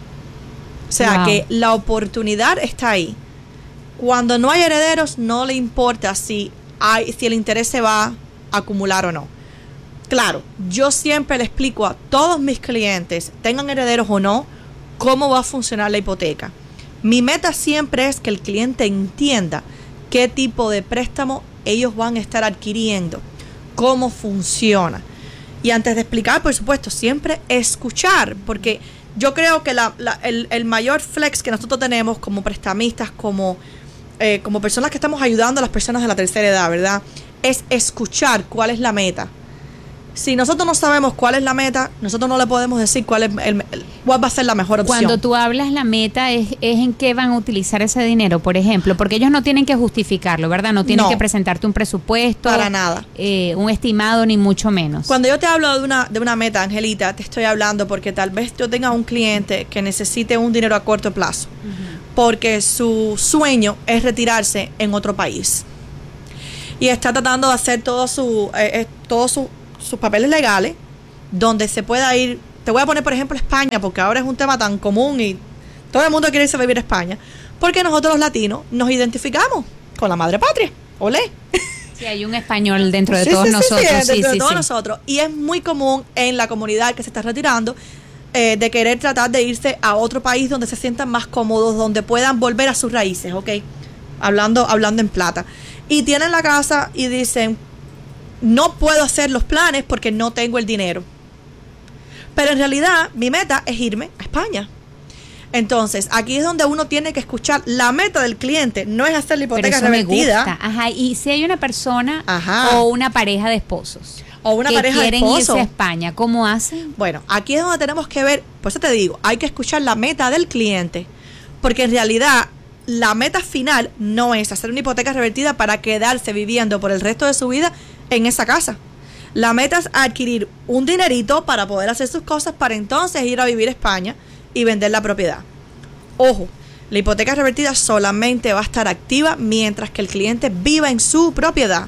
O sea, wow, que la oportunidad está ahí. Cuando no hay herederos, no le importa si, hay, si el interés se va a acumular o no. Claro, yo siempre le explico a todos mis clientes, tengan herederos o no, cómo va a funcionar la hipoteca. Mi meta siempre es que el cliente entienda qué tipo de préstamo ellos van a estar adquiriendo, cómo funciona. Y antes de explicar, por supuesto, siempre escuchar, porque yo creo que la, la, el, el mayor flex que nosotros tenemos como prestamistas, como eh, como personas que estamos ayudando a las personas de la tercera edad, ¿verdad? Es escuchar cuál es la meta. Si nosotros no sabemos cuál es la meta, nosotros no le podemos decir cuál es el, el, cuál va a ser la mejor opción. Cuando tú hablas la meta es, es en qué van a utilizar ese dinero, por ejemplo, porque ellos no tienen que justificarlo, ¿verdad? No tienen No. que presentarte un presupuesto, Para nada. eh, un estimado, ni mucho menos. Cuando yo te hablo de una, de una meta, Angelita, te estoy hablando porque tal vez yo tenga un cliente que necesite un dinero a corto plazo, uh-huh. porque su sueño es retirarse en otro país y está tratando de hacer todo su, eh, eh, todo su sus papeles legales, donde se pueda ir. Te voy a poner, por ejemplo, España, porque ahora es un tema tan común y todo el mundo quiere irse a vivir a España, porque nosotros los latinos nos identificamos con la madre patria. Olé. Sí, hay un español dentro de Sí, todos sí, sí, nosotros. sí, Sí, dentro sí, de todos sí. nosotros. Y es muy común en la comunidad que se está retirando eh, de querer tratar de irse a otro país donde se sientan más cómodos, donde puedan volver a sus raíces, ¿ok? Hablando, hablando en plata. Y tienen la casa y dicen, no puedo hacer los planes porque no tengo el dinero. Pero en realidad mi meta es irme a España. Entonces, aquí es donde uno tiene que escuchar la meta del cliente, no es hacer la Pero hipoteca eso me revertida. gusta. Ajá, y si hay una persona Ajá. o una pareja de esposos O una que pareja de quieren esposos. irse a España, ¿cómo hacen? Bueno, aquí es donde tenemos que ver, por eso te digo, hay que escuchar la meta del cliente, porque en realidad la meta final no es hacer una hipoteca revertida para quedarse viviendo por el resto de su vida en esa casa. La meta es adquirir un dinerito para poder hacer sus cosas, para entonces ir a vivir a España y vender la propiedad. Ojo, la hipoteca revertida solamente va a estar activa mientras que el cliente viva en su propiedad.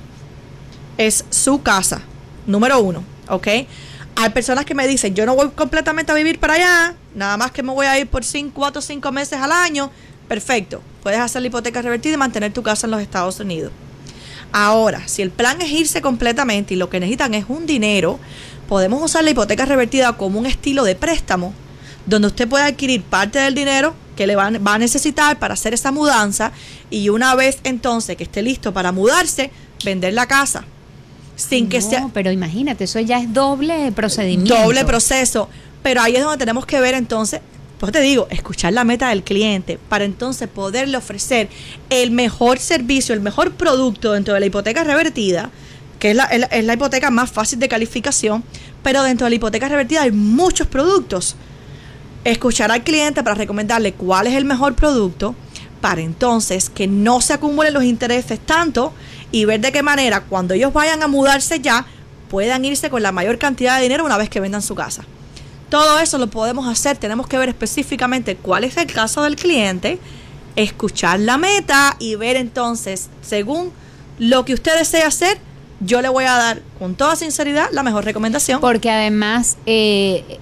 Es su casa, número uno, ¿ok? Hay personas que me dicen, yo no voy completamente a vivir para allá, nada más que me voy a ir por cinco, cuatro o cinco meses al año. Perfecto, puedes hacer la hipoteca revertida y mantener tu casa en los Estados Unidos. Ahora, si el plan es irse completamente y lo que necesitan es un dinero, podemos usar la hipoteca revertida como un estilo de préstamo, donde usted puede adquirir parte del dinero que le va, va a necesitar para hacer esa mudanza y una vez entonces que esté listo para mudarse, vender la casa. Sin no, que sea... pero imagínate, eso ya es doble procedimiento. Doble proceso. Pero ahí es donde tenemos que ver entonces, pues te digo, escuchar la meta del cliente para entonces poderle ofrecer el mejor servicio, el mejor producto dentro de la hipoteca revertida, que es la, es la, es la hipoteca más fácil de calificación, pero dentro de la hipoteca revertida hay muchos productos. Escuchar al cliente para recomendarle cuál es el mejor producto, para entonces que no se acumulen los intereses tanto y ver de qué manera cuando ellos vayan a mudarse ya puedan irse con la mayor cantidad de dinero una vez que vendan su casa. Todo eso lo podemos hacer, tenemos que ver específicamente cuál es el caso del cliente, escuchar la meta y ver entonces, según lo que usted desea hacer, yo le voy a dar con toda sinceridad la mejor recomendación. Porque además, eh,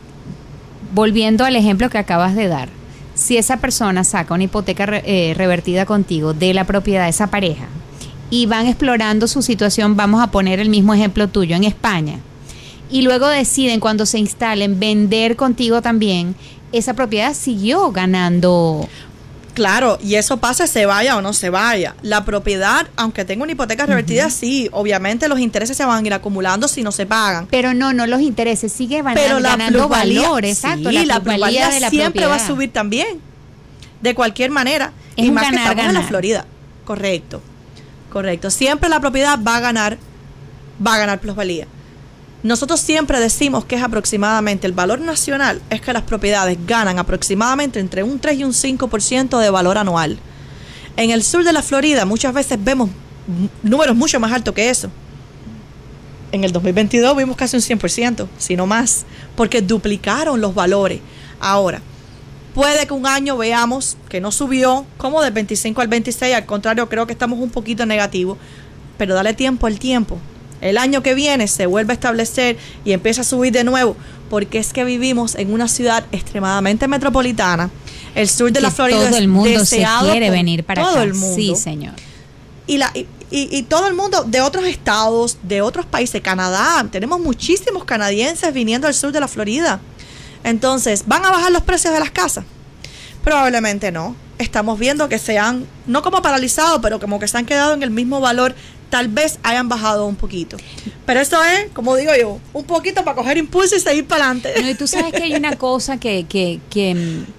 volviendo al ejemplo que acabas de dar, si esa persona saca una hipoteca re, eh, revertida contigo de la propiedad de esa pareja y van explorando su situación, vamos a poner el mismo ejemplo tuyo en España, y luego deciden cuando se instalen vender contigo también, esa propiedad siguió ganando. Claro, y eso pasa, se vaya o no se vaya. La propiedad, aunque tenga una hipoteca revertida, uh-huh. sí, obviamente los intereses se van a ir acumulando si no se pagan. Pero no, no los intereses, sigue van Pero la ganando valor, exacto. Sí, la la plusvalía de la siempre propiedad va a subir también, de cualquier manera. Es y un más ganar, que estamos ganar. en la Florida. Correcto, correcto. Siempre la propiedad va a ganar, va a ganar plusvalía. Nosotros siempre decimos que es aproximadamente, el valor nacional es que las propiedades ganan aproximadamente entre un tres y un cinco por ciento de valor anual. En el sur de la Florida muchas veces vemos números mucho más altos que eso. En el dos mil veintidós vimos casi un cien por ciento, si no más, porque duplicaron los valores. Ahora, puede que un año veamos que no subió, como del veinticinco al veintiséis, al contrario, creo que estamos un poquito negativos, pero dale tiempo al tiempo. El año que viene se vuelve a establecer y empieza a subir de nuevo, porque es que vivimos en una ciudad extremadamente metropolitana. El sur de que la Florida todo el mundo es deseado se quiere por venir para todo acá. el mundo. Sí, señor. Y, la, y, y, y todo el mundo de otros estados, de otros países, Canadá, tenemos muchísimos canadienses viniendo al sur de la Florida. Entonces, ¿van a bajar los precios de las casas? Probablemente no. Estamos viendo que se han, no como paralizado, pero como que se han quedado en el mismo valor. Tal vez hayan bajado un poquito. Pero eso es, como digo yo, un poquito para coger impulso y seguir para adelante. No, y tú sabes que hay una cosa que, que, que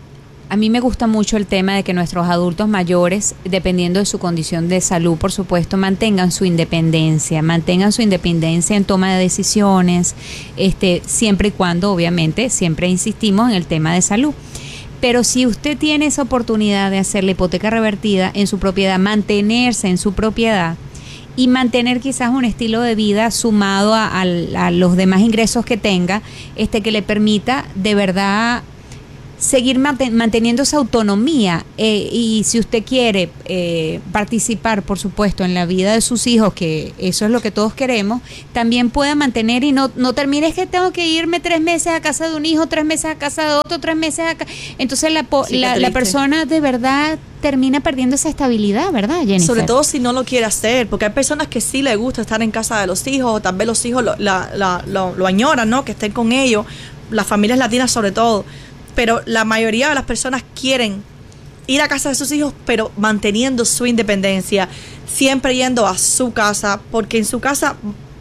a mí me gusta mucho el tema de que nuestros adultos mayores, dependiendo de su condición de salud, por supuesto, mantengan su independencia, mantengan su independencia en toma de decisiones, este, siempre y cuando, obviamente, siempre insistimos en el tema de salud. Pero si usted tiene esa oportunidad de hacer la hipoteca revertida en su propiedad, mantenerse en su propiedad y mantener quizás un estilo de vida sumado a, a, a los demás ingresos que tenga, este, que le permita de verdad seguir manteniendo esa autonomía, eh, y si usted quiere eh, participar, por supuesto, en la vida de sus hijos, que eso es lo que todos queremos, también pueda mantener y no, no termine es que tengo que irme tres meses a casa de un hijo, tres meses a casa de otro, tres meses a casa. Entonces la, sí, la, la persona de verdad termina perdiendo esa estabilidad, ¿verdad, Jennifer? Sobre todo si no lo quiere hacer, porque hay personas que sí les gusta estar en casa de los hijos, o tal vez los hijos lo, la, la, lo, lo añoran, ¿no? Que estén con ellos, las familias latinas sobre todo. Pero la mayoría de las personas quieren ir a casa de sus hijos, pero manteniendo su independencia, siempre yendo a su casa, porque en su casa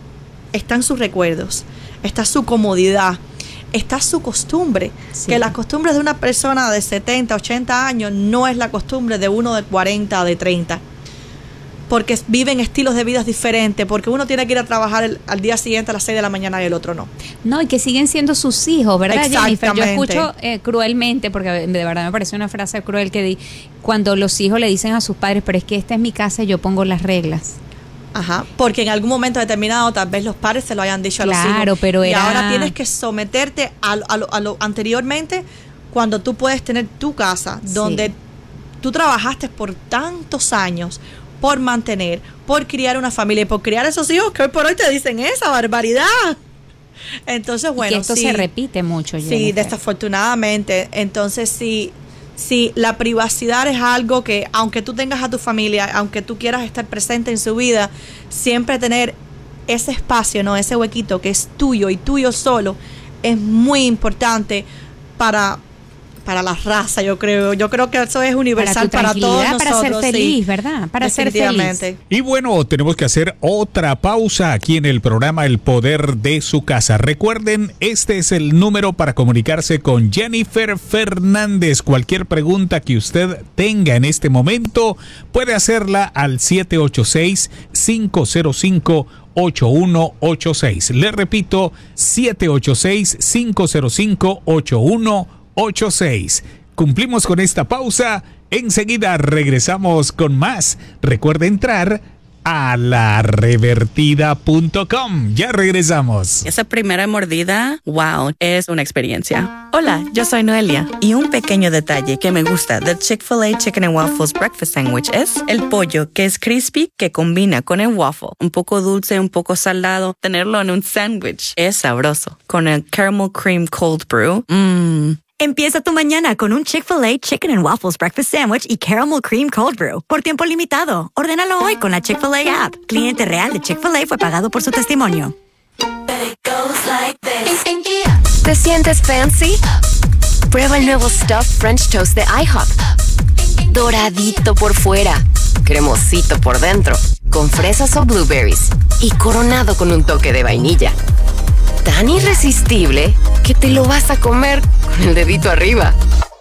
están sus recuerdos, está su comodidad, está su costumbre, sí. Que las costumbres de una persona de setenta, ochenta años no es la costumbre de uno de cuarenta, de treinta. Porque viven estilos de vida diferentes, porque uno tiene que ir a trabajar el, al día siguiente a las seis de la mañana y el otro no. No, y que siguen siendo sus hijos, ¿verdad, Jennifer? Yo Exactamente. escucho eh, cruelmente, porque de verdad me parece una frase cruel que di, cuando los hijos le dicen a sus padres, pero es que esta es mi casa y yo pongo las reglas. Ajá, porque en algún momento determinado tal vez los padres se lo hayan dicho claro, a los hijos. Claro, pero y era... ahora tienes que someterte a, a, lo, a lo anteriormente, cuando tú puedes tener tu casa, donde sí. Tú trabajaste por tantos años por mantener, por criar una familia y por criar esos hijos que hoy por hoy te dicen esa barbaridad. Entonces, bueno, y que esto sí, se repite mucho, Jennifer. Sí, desafortunadamente. Entonces, sí, sí, la privacidad es algo que, aunque tú tengas a tu familia, aunque tú quieras estar presente en su vida, siempre tener ese espacio, ¿no? Ese huequito que es tuyo y tuyo solo, es muy importante para... para la raza, yo creo. Yo creo que eso es universal para, para todos nosotros. Para ser feliz, sí. ¿verdad? Para ser feliz. Y bueno, tenemos que hacer otra pausa aquí en el programa El Poder de su Casa. Recuerden, este es el número para comunicarse con Jennifer Fernández. Cualquier pregunta que usted tenga en este momento, puede hacerla al siete ocho seis, cinco cero cinco, ocho uno ocho seis. Le repito, siete ocho seis, cinco cero cinco, ocho uno ocho seis. Cumplimos con esta pausa. Enseguida regresamos con más. Recuerde entrar a la revertida punto com. Ya regresamos. Esa primera mordida, wow, es una experiencia. Hola, yo soy Noelia. Y un pequeño detalle que me gusta del Chick-fil-A Chicken and Waffles Breakfast Sandwich es el pollo, que es crispy, que combina con el waffle. Un poco dulce, un poco salado. Tenerlo en un sándwich es sabroso. Con el caramel cream cold brew. Mmm. Empieza tu mañana con un Chick-fil-A Chicken and Waffles Breakfast Sandwich y Caramel Cream Cold Brew. Por tiempo limitado. Ordénalo hoy con la Chick-fil-A app. Cliente real de Chick-fil-A fue pagado por su testimonio. ¿Te sientes fancy? Prueba el nuevo Stuffed French Toast de IHOP. Doradito por fuera, cremosito por dentro, con fresas o blueberries y coronado con un toque de vainilla. Tan irresistible que te lo vas a comer con el dedito arriba.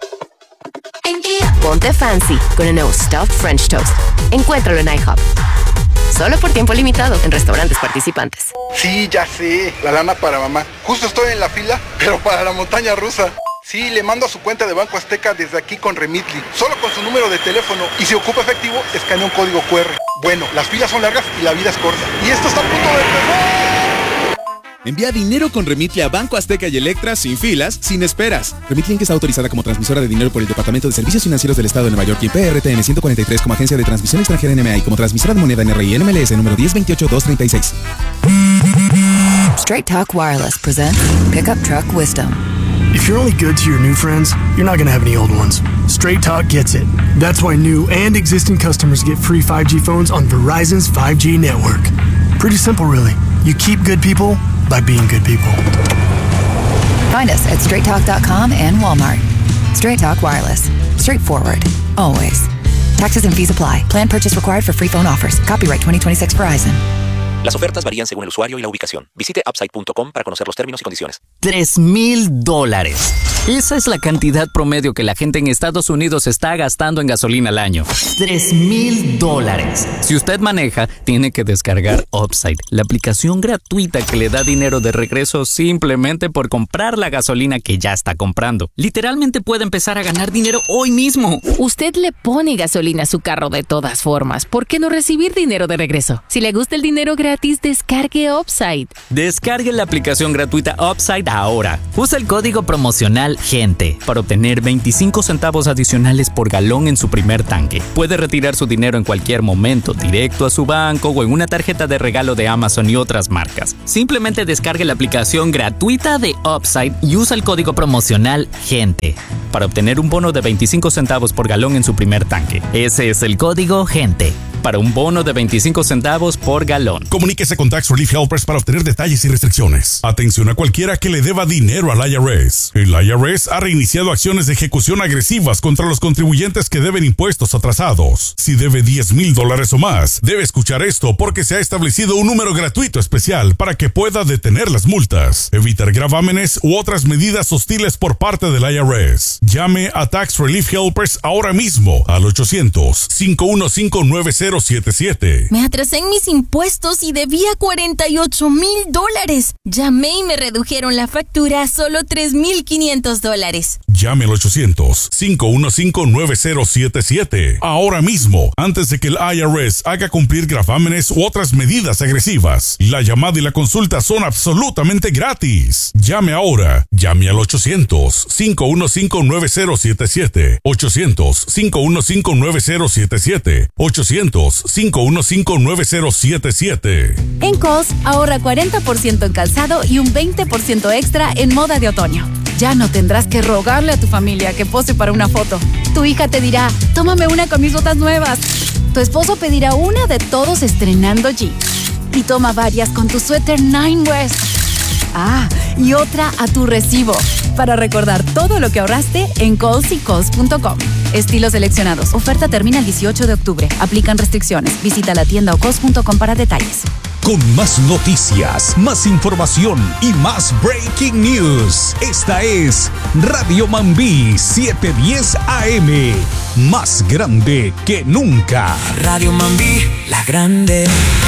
Ponte fancy con el nuevo Stuffed French Toast. Encuéntralo en IHOP. Solo por tiempo limitado en restaurantes participantes. Sí, ya sé, la lana para mamá. Justo estoy en la fila, pero para la montaña rusa. Sí, le mando a su cuenta de Banco Azteca desde aquí con Remitly. Solo con su número de teléfono. Y si ocupa efectivo, escanea un código cu erre. Bueno, las filas son largas y la vida es corta. Y esto está a punto de empezar. Envía dinero con Remitly a Banco Azteca y Electra sin filas, sin esperas. Remitly está autorizada como transmisora de dinero por el Departamento de Servicios Financieros del Estado de Nueva York y P R T N ciento cuarenta y tres como agencia de transmisión extranjera N M A y como transmisora de moneda N R I N M L S número diez veintiocho dos treinta y seis. Straight Talk Wireless present Pickup Truck Wisdom. If you're only good to your new friends, you're not going to have any old ones. Straight Talk gets it. That's why new and existing customers get free five G phones on Verizon's five G network. Pretty simple, really. You keep good people by being good people. Find us at straight talk dot com and Walmart. Straight Talk Wireless. Straightforward. Always. Taxes and fees apply. Plan purchase required for free phone offers. Copyright twenty twenty-six Verizon. Las ofertas varían según el usuario y la ubicación. Visite upside punto com para conocer los términos y condiciones. Tres mil dólares. Esa es la cantidad promedio que la gente en Estados Unidos está gastando en gasolina al año. Tres mil dólares. Si usted maneja, tiene que descargar Upside, la aplicación gratuita que le da dinero de regreso simplemente por comprar la gasolina que ya está comprando. Literalmente puede empezar a ganar dinero hoy mismo. Usted le pone gasolina a su carro de todas formas. ¿Por qué no recibir dinero de regreso? Si le gusta el dinero gratis, descargue Upside. Descargue la aplicación gratuita Upside ahora. Usa el código promocional GENTE para obtener veinticinco centavos adicionales por galón en su primer tanque. Puede retirar su dinero en cualquier momento, directo a su banco o en una tarjeta de regalo de Amazon y otras marcas. Simplemente descargue la aplicación gratuita de Upside y usa el código promocional GENTE para obtener un bono de veinticinco centavos por galón en su primer tanque. Ese es el código GENTE para un bono de veinticinco centavos por galón. Comuníquese con Tax Relief Helpers para obtener detalles y restricciones. Atención a cualquiera que le deba dinero al I R S. El I R S ha reiniciado acciones de ejecución agresivas contra los contribuyentes que deben impuestos atrasados. Si debe diez mil dólares o más, debe escuchar esto porque se ha establecido un número gratuito especial para que pueda detener las multas, evitar gravámenes u otras medidas hostiles por parte del I R S. Llame a Tax Relief Helpers ahora mismo al ochocientos, cinco uno cinco, nueve cero siete siete. Me atrasé en mis impuestos y debía cuarenta y ocho mil dólares. Llamé y me redujeron la factura a solo tres mil quinientos dólares. Llame al ochocientos, cinco uno cinco, nueve cero siete siete ahora mismo, antes de que el I R S haga cumplir gravámenes u otras medidas agresivas. La llamada y la consulta son absolutamente gratis. Llame ahora. Llame al ochocientos, cinco uno cinco, nueve cero siete siete. ochocientos, cinco uno cinco, nueve cero siete siete. ochocientos, cinco uno cinco, nueve cero siete siete. En Kohl's, ahorra cuarenta por ciento en calzado y un veinte por ciento extra en moda de otoño. Ya no tendrás que rogarle a tu familia que pose para una foto. Tu hija te dirá, tómame una con mis botas nuevas. Tu esposo pedirá una de todos estrenando jeans. Y toma varias con tu suéter Nine West. Ah, y otra a tu recibo. Para recordar todo lo que ahorraste en Kohl's y Kohl's punto com. Estilos seleccionados. Oferta termina el dieciocho de octubre. Aplican restricciones. Visita la tienda o Kohl's punto com para detalles. Con más noticias, más información y más breaking news. Esta es Radio Mambí setecientos diez A M. Más grande que nunca. Radio Mambí, la grande.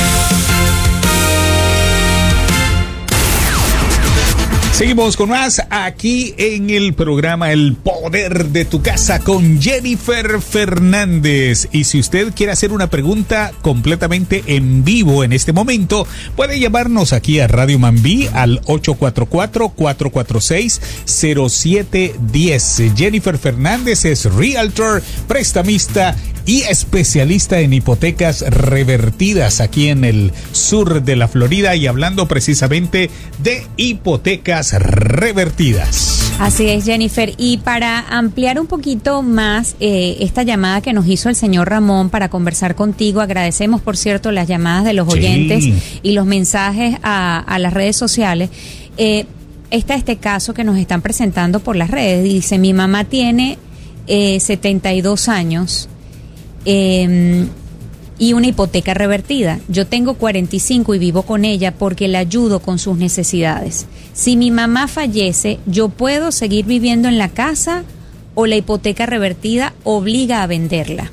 Seguimos con más aquí en el programa El Poder de tu Casa con Jennifer Fernández. Y si usted quiere hacer una pregunta completamente en vivo en este momento, puede llamarnos aquí a Radio Mambí al ocho cuatro cuatro, cuatro cuatro seis, cero siete uno cero. Jennifer Fernández es realtor, prestamista y especialista en hipotecas revertidas aquí en el sur de la Florida, y hablando precisamente de hipotecas revertidas. Así es, Jennifer. Y para ampliar un poquito más eh, esta llamada que nos hizo el señor Ramón para conversar contigo, agradecemos, por cierto, las llamadas de los oyentes sí. y los mensajes a, a las redes sociales. Eh, está este caso que nos están presentando por las redes. Dice, mi mamá tiene eh, setenta y dos años eh, y una hipoteca revertida. Yo tengo cuarenta y cinco y vivo con ella porque la ayudo con sus necesidades. Si mi mamá fallece, ¿yo puedo seguir viviendo en la casa o la hipoteca revertida obliga a venderla?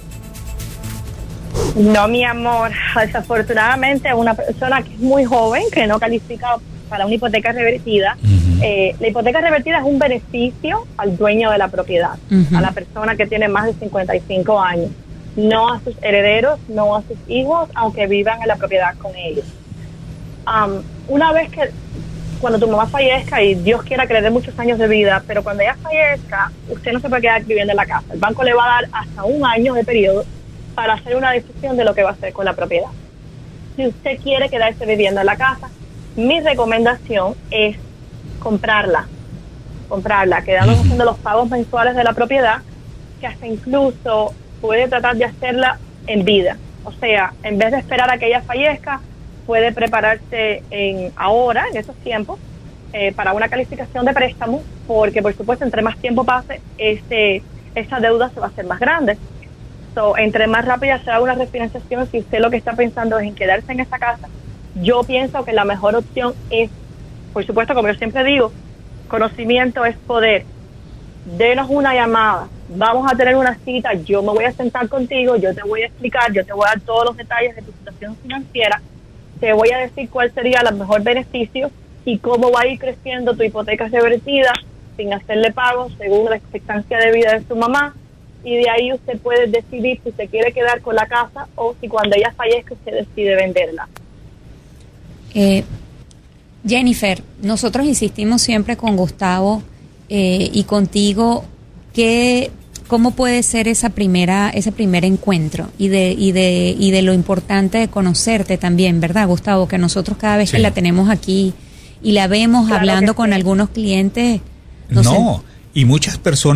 No, mi amor, desafortunadamente una persona que es muy joven, que no califica para una hipoteca revertida, uh-huh. eh, la hipoteca revertida es un beneficio al dueño de la propiedad, uh-huh. a la persona que tiene más de cincuenta y cinco años, no a sus herederos, no a sus hijos, aunque vivan en la propiedad con ellos. Um, una vez que, cuando tu mamá fallezca, y Dios quiera que le dé muchos años de vida, pero cuando ella fallezca, usted no se puede quedar viviendo en la casa. El banco le va a dar hasta un año de periodo para hacer una decisión de lo que va a hacer con la propiedad. Si usted quiere quedarse viviendo en la casa, mi recomendación es comprarla, comprarla, quedándose haciendo los pagos mensuales de la propiedad, que hasta incluso puede tratar de hacerla en vida. O sea, en vez de esperar a que ella fallezca, puede prepararse en ahora, en esos tiempos, eh, para una calificación de préstamo, porque por supuesto entre más tiempo pase, este, esa deuda se va a hacer más grande. So, entre más rápida sea una refinanciación, si usted lo que está pensando es en quedarse en esa casa, yo pienso que la mejor opción es, por supuesto, como yo siempre digo, conocimiento es poder. Denos una llamada, vamos a tener una cita, yo me voy a sentar contigo, yo te voy a explicar, yo te voy a dar todos los detalles de tu situación financiera, te voy a decir cuál sería el mejor beneficio y cómo va a ir creciendo tu hipoteca revertida sin hacerle pagos según la expectancia de vida de su mamá, y de ahí usted puede decidir si se quiere quedar con la casa o si cuando ella fallezca usted decide venderla. Eh, Jennifer, nosotros insistimos siempre con Gustavo eh, y contigo que cómo puede ser esa primera ese primer encuentro y de y de y de lo importante de conocerte también, ¿verdad, Gustavo? Que nosotros cada vez sí. que la tenemos aquí y la vemos claro hablando con sí. algunos clientes, no, no y muchas personas